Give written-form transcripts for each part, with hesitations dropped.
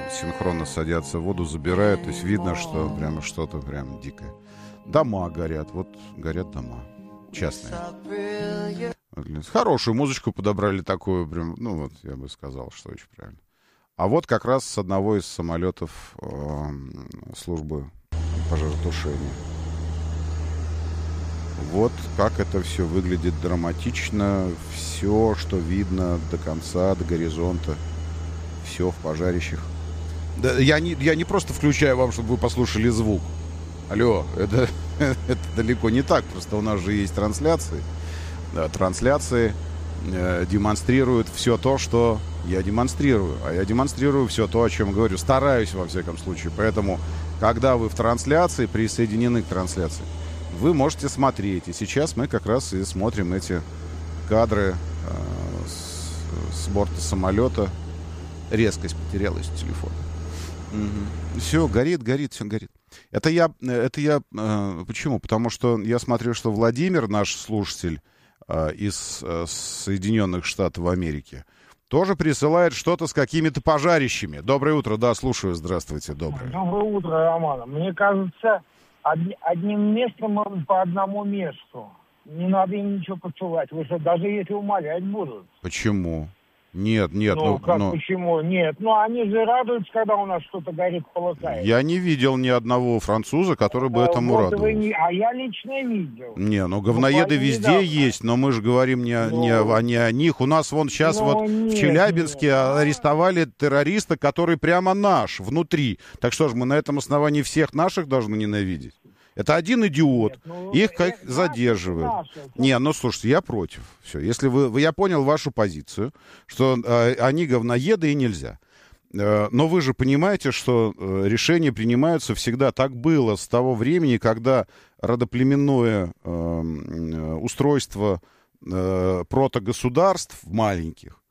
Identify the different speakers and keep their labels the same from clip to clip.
Speaker 1: синхронно садятся в воду, забирают. То есть видно, что прямо что-то прям дикое. Дома горят. Вот горят дома. Частные. Хорошую музычку подобрали такую. Прям, ну вот, я бы сказал, что очень правильно. А вот как раз с одного из самолетов службы пожаротушения. Вот как это все выглядит драматично. Все, что видно до конца, до горизонта. Все в пожарищах. Да, я не просто включаю вам, чтобы вы послушали звук. Алло, это далеко не так. Просто у нас же есть трансляции. Трансляции демонстрируют все то, что я демонстрирую. А я демонстрирую все то, о чем говорю. Стараюсь, во всяком случае. Поэтому, когда вы в трансляции, присоединены к трансляции, вы можете смотреть. И сейчас мы как раз и смотрим эти кадры с борта самолета. Резкость потерялась у телефона. Угу. Все, горит, все горит. Это я почему? Потому что я смотрю, что Владимир, наш слушатель из Соединенных Штатов Америки, тоже присылает что-то с какими-то пожарищами. Доброе утро, да, слушаю, здравствуйте, доброе.
Speaker 2: Доброе утро, Роман. Мне кажется, одним местом он по одному месту. Не надо им ничего посылать. Вы что, даже если умолять будут.
Speaker 1: Почему? Нет.
Speaker 2: Почему? Нет. Они же радуются, когда у нас что-то горит, полыхает.
Speaker 1: Я не видел ни одного француза, который бы этому радовался.
Speaker 2: А я лично видел.
Speaker 1: Говноеды везде есть, но мы же говорим не о них. У нас вон сейчас в Челябинске арестовали террориста, который прямо наш, внутри. Так что же, мы на этом основании всех наших должны ненавидеть? Это один идиот, их как задерживают. Слушайте, я против. Все, если я понял вашу позицию, что они говноеды и нельзя. Но вы же понимаете, что решения принимаются всегда. Так было с того времени, когда родоплеменное устройство протогосударств маленьких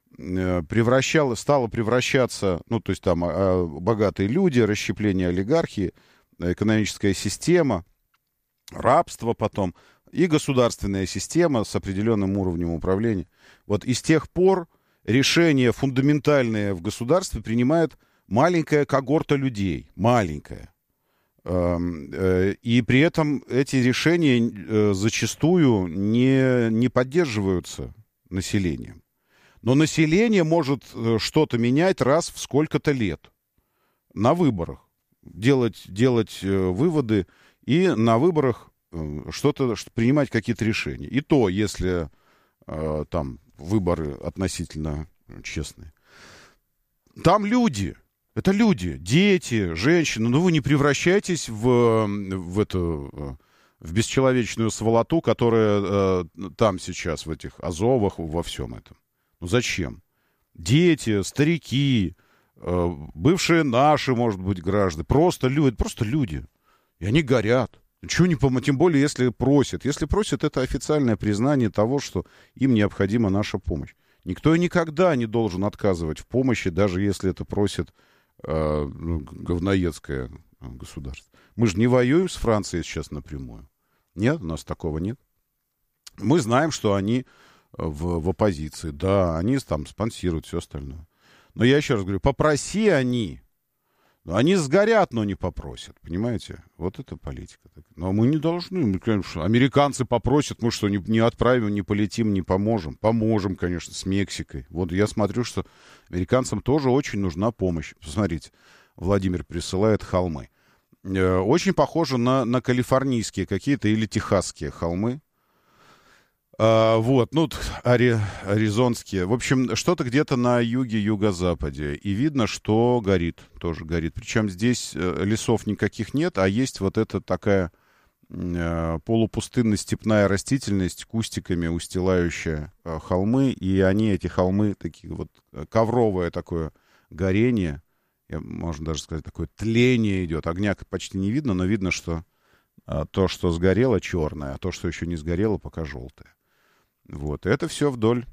Speaker 1: стало превращаться, то есть там богатые люди, расщепление олигархии, экономическая система, рабство потом и государственная система с определенным уровнем управления. Вот и с тех пор решения фундаментальные в государстве принимает маленькая когорта людей. Маленькая. И при этом эти решения зачастую не поддерживаются населением. Но население может что-то менять раз в сколько-то лет на выборах. Делать выводы и на выборах принимать какие-то решения. И то, если там выборы относительно честные. Там люди. Это люди. Дети, женщины. Вы не превращайтесь в бесчеловечную сволоту, которая там сейчас, в этих Азовах, во всем этом. Зачем? Дети, старики, бывшие наши, может быть, граждане, просто люди. И они горят. Ничего не помогает, тем более, если просят. Если просят, это официальное признание того, что им необходима наша помощь. Никто и никогда не должен отказывать в помощи, даже если это просит говноедское государство. Мы же не воюем с Францией сейчас напрямую. Нет, у нас такого нет. Мы знаем, что они в оппозиции. Да, они там спонсируют все остальное. Но я еще раз говорю, попроси они. Они сгорят, но не попросят. Понимаете? Вот это политика. Но мы не должны. Мы, конечно, американцы попросят, мы что, не отправим, не полетим, не поможем? Поможем, конечно, с Мексикой. Вот я смотрю, что американцам тоже очень нужна помощь. Посмотрите, Владимир присылает холмы. Очень похоже на калифорнийские какие-то или техасские холмы. Аризонские. В общем, что-то где-то на юге, юго-западе. И видно, что горит, тоже горит. Причем здесь лесов никаких нет, а есть вот эта такая полупустынно-степная растительность, кустиками устилающая холмы. И эти холмы, такие вот ковровое такое горение, можно даже сказать, такое тление идет. Огня почти не видно, но видно, что то, что сгорело, черное, а то, что еще не сгорело, пока желтое. Вот, это все вдоль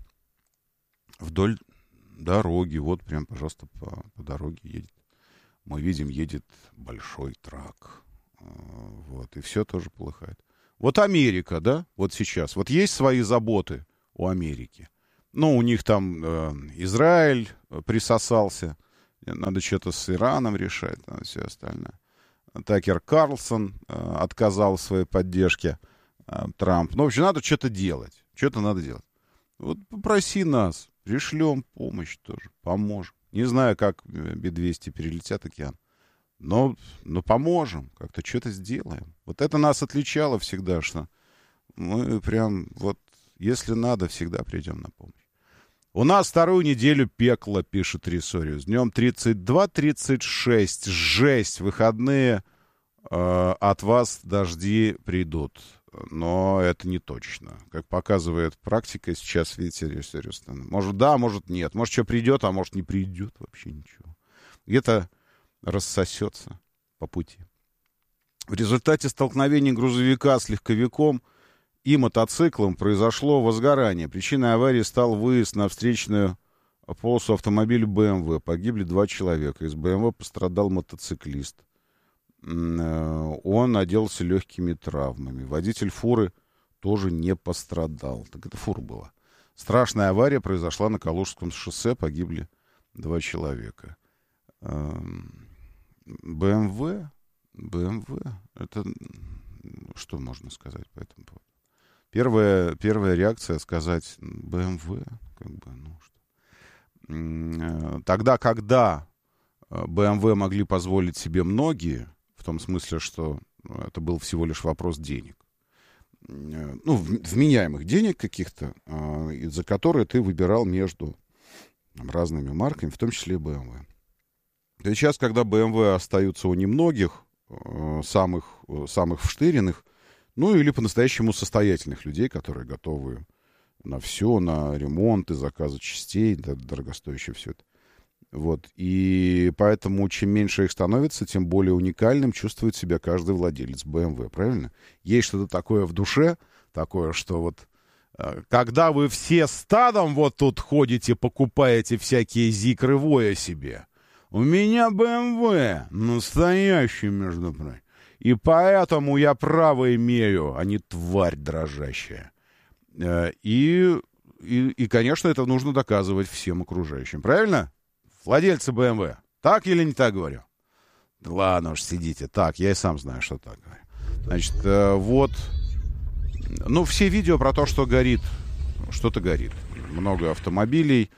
Speaker 1: дороги. Вот прям, пожалуйста, по дороге едет. Мы видим, едет большой трак. Вот, и все тоже полыхает. Вот Америка, да, вот сейчас. Вот есть свои заботы у Америки. У них там Израиль присосался Надо что-то с Ираном решать, надо все остальное. Такер Карлсон отказал в своей поддержке Трамп. Ну, в общем, надо что-то делать. Что-то надо делать. Вот попроси нас, пришлем помощь тоже, поможем. Не знаю, как Би-200 перелетят океан, но поможем, как-то что-то сделаем. Вот это нас отличало всегда, что мы прям вот, если надо, всегда придем на помощь. У нас вторую неделю пекло, пишет Рисориус. Днем 32-36. Жесть. Выходные от вас дожди придут. Но это не точно. Как показывает практика, сейчас, видите, Рисориус. Может, да, может, нет. Может, что придет, а может, не придет вообще ничего. Где-то рассосется по пути. В результате столкновения грузовика с легковиком и мотоциклом произошло возгорание. Причиной аварии стал выезд на встречную полосу автомобиля BMW. Погибли 2 человека. Из BMW пострадал мотоциклист. Он отделался легкими травмами. Водитель фуры тоже не пострадал. Так это фура была. Страшная авария произошла на Калужском шоссе. Погибли 2 человека. BMW? Это что можно сказать по этому поводу? Первая реакция сказать BMW, как бы, Тогда, когда BMW могли позволить себе многие, в том смысле, что это был всего лишь вопрос денег, вменяемых денег каких-то, за которые ты выбирал между разными марками, в том числе и BMW. То сейчас, когда BMW остаются у немногих, самых вштыренных, или по-настоящему состоятельных людей, которые готовы на все, на ремонт и заказы частей, дорогостоящее все это. Вот. И поэтому, чем меньше их становится, тем более уникальным чувствует себя каждый владелец BMW, правильно? Есть что-то такое в душе, такое, что вот когда вы все стадом вот тут ходите, покупаете всякие зикры воя себе, у меня BMW, настоящий, между прочим. И поэтому я право имею, а не тварь дрожащая. И, конечно, это нужно доказывать всем окружающим. Правильно? Владельцы BMW. Так или не так говорю? Да ладно уж, сидите. Так, я и сам знаю, что так говорю. Значит, вот. Все видео про то, что горит. Что-то горит. Много автомобилей.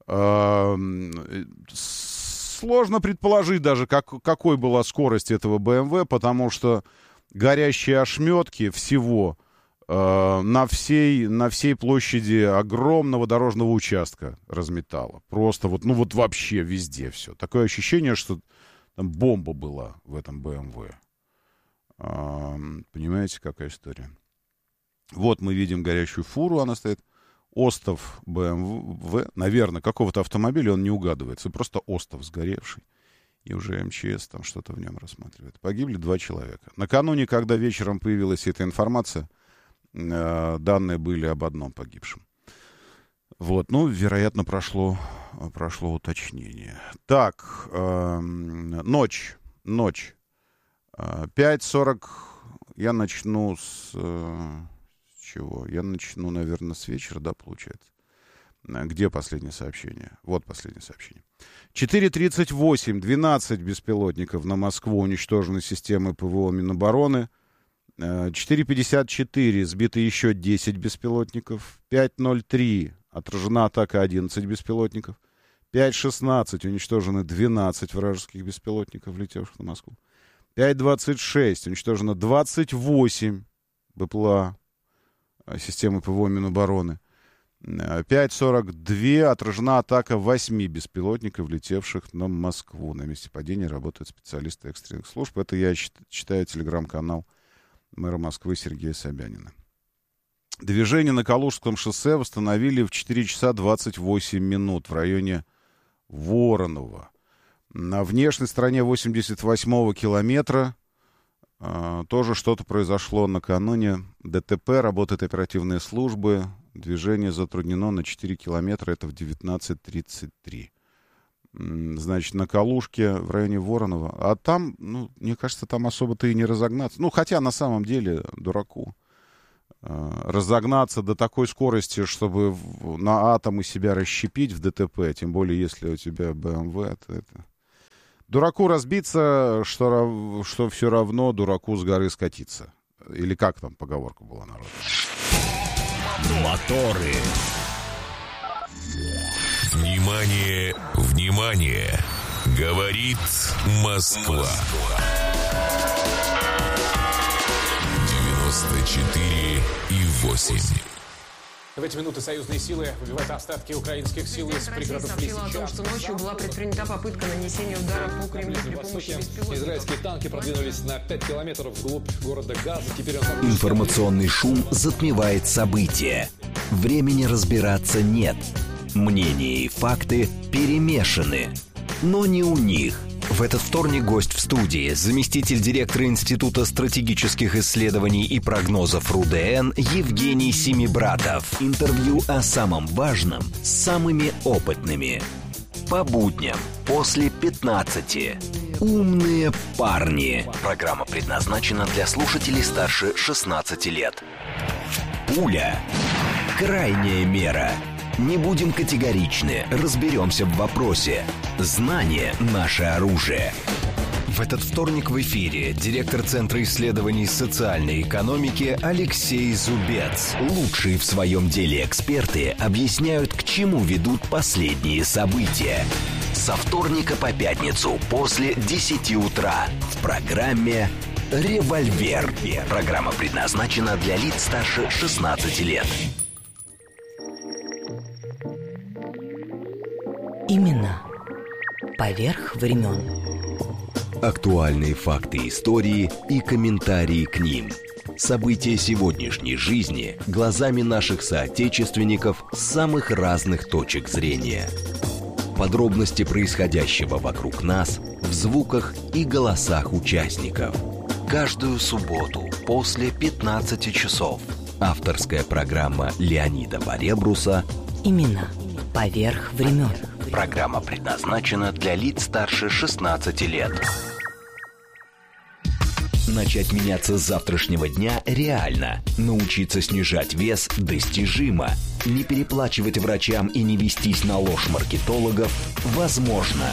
Speaker 1: Сложно предположить даже, какой была скорость этого BMW, потому что горящие ошметки всего на всей площади огромного дорожного участка разметало. Просто вот вообще везде все. Такое ощущение, что там бомба была в этом BMW. Понимаете, какая история? Вот мы видим горящую фуру, она стоит. Остов BMW, наверное, какого-то автомобиля, он не угадывается. Просто остов сгоревший. И уже МЧС там что-то в нем рассматривает. Погибли 2 человека. Накануне, когда вечером появилась эта информация, данные были об одном погибшем. Вот, вероятно, прошло уточнение. Так, ночь. 5:40. Я начну с... чего? Я начну, наверное, с вечера, да, получается? Где последнее сообщение? Вот последнее сообщение. 4:38. 12 беспилотников на Москву уничтожены системой ПВО Минобороны. 4:54. Сбиты еще 10 беспилотников. 5:03. Отражена атака 11 беспилотников. 5:16. Уничтожены 12 вражеских беспилотников, летевших на Москву. 5:26. Уничтожено 28 БПЛА системы ПВО Минобороны. 5:42 отражена атака 8 беспилотников, летевших на Москву. На месте падения работают специалисты экстренных служб. Это я читаю телеграм-канал мэра Москвы Сергея Собянина. Движение на Калужском шоссе восстановили в 4 часа 28 минут в районе Воронова. На внешней стороне 88-го километра тоже что-то произошло накануне. ДТП, работают оперативные службы. Движение затруднено на 4 километра. Это в 19:33. Значит, на Калужке в районе Воронова. А там, мне кажется, там особо-то и не разогнаться. Хотя на самом деле дураку разогнаться до такой скорости, чтобы на атомы себя расщепить в ДТП, тем более если у тебя BMW, то это Дураку разбиться, что все равно дураку с горы скатиться. Или как там поговорка была, народ?
Speaker 3: Моторы. Внимание, внимание! Говорит Москва. 94,8.
Speaker 4: В эти минуты союзные силы выбивают остатки украинских сил из пригородов
Speaker 5: сообщила о том, что ночью была предпринята попытка нанесения удара по Кремлю при помощи беспилотников.
Speaker 4: Израильские танки продвинулись на 5 километров вглубь города Газа. Теперь он...
Speaker 3: Информационный шум затмевает события. Времени разбираться нет. Мнения и факты перемешаны. Но не у них. В этот вторник гость в студии, заместитель директора Института стратегических исследований и прогнозов РУДН Евгений Семибратов. Интервью о самом важном с самыми опытными. По будням после 15. Умные парни. Программа предназначена для слушателей старше 16 лет. Пуля. Крайняя мера. Не будем категоричны, разберемся в вопросе. Знание – наше оружие. В этот вторник в эфире директор Центра исследований социальной экономики Алексей Зубец. Лучшие в своем деле эксперты объясняют, к чему ведут последние события. Со вторника по пятницу после 10 утра в программе «Револьвер». Программа предназначена для лиц старше 16 лет.
Speaker 6: Именно поверх времен.
Speaker 3: Актуальные факты истории и комментарии к ним. События сегодняшней жизни глазами наших соотечественников с самых разных точек зрения. Подробности происходящего вокруг нас в звуках и голосах участников. Каждую субботу после 15 часов. Авторская программа Леонида Баребруса
Speaker 6: Именно поверх времен.
Speaker 3: Программа предназначена для лиц старше 16 лет. Начать меняться с завтрашнего дня реально. Научиться снижать вес достижимо. Не переплачивать врачам и не вестись на ложь маркетологов возможно.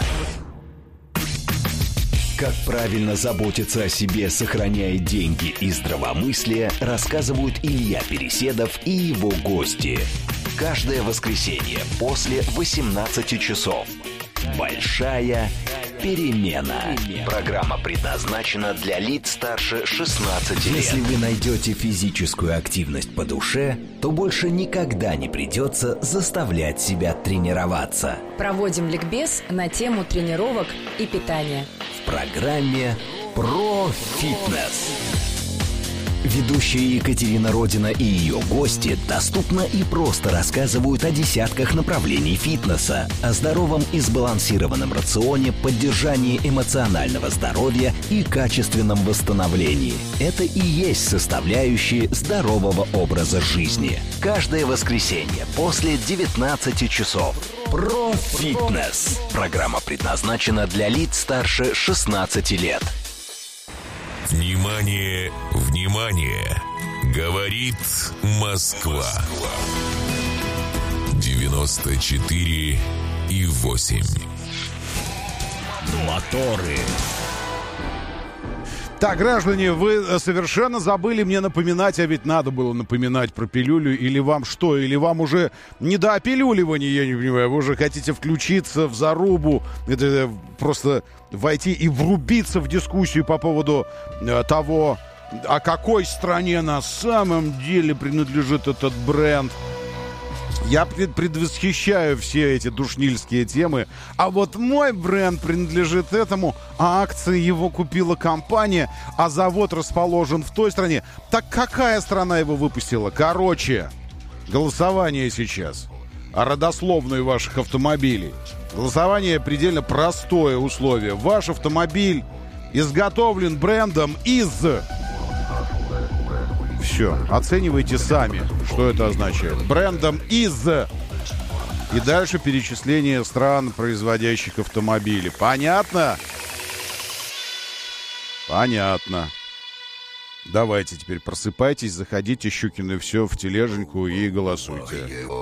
Speaker 3: Как правильно заботиться о себе, сохраняя деньги и здравомыслие, рассказывают Илья Переседов и его гости. Каждое воскресенье после 18 часов. Большая перемена. Программа предназначена для лиц старше 16 лет. Если вы найдете физическую активность по душе, то больше никогда не придется заставлять себя тренироваться.
Speaker 7: Проводим ликбез на тему тренировок и питания.
Speaker 3: В программе «Про фитнес». Ведущая Екатерина Родина и ее гости доступно и просто рассказывают о десятках направлений фитнеса, о здоровом и сбалансированном рационе, поддержании эмоционального здоровья и качественном восстановлении. Это и есть составляющие здорового образа жизни. Каждое воскресенье после 19 часов. Про фитнес. Программа предназначена для лиц старше 16 лет. Внимание, внимание! Говорит Москва. 94,8. Моторы.
Speaker 1: Так, граждане, вы совершенно забыли мне напоминать, а ведь надо было напоминать про пилюлю, или вам что? Или вам уже не до опилюливания, я не понимаю, вы уже хотите включиться в зарубу, это просто войти и врубиться в дискуссию по поводу того, о какой стране на самом деле принадлежит этот бренд. Я предвосхищаю все эти душнильские темы. А вот мой бренд принадлежит этому, а акции его купила компания, а завод расположен в той стране. Так какая страна его выпустила? Короче, голосование сейчас о родословной ваших автомобилей. Голосование предельно простое условие. Ваш автомобиль изготовлен брендом из... Все, оценивайте сами, что это означает. Брендом из... И дальше перечисление стран, производящих автомобили. Понятно? Понятно. Давайте теперь просыпайтесь, заходите, Щукины, все в тележеньку и голосуйте.